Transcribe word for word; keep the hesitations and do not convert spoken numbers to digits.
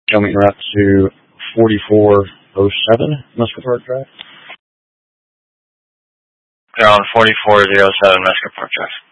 coming right to forty-four oh seven Muscat Park Drive. They're on forty-four oh seven Muscat Park Drive.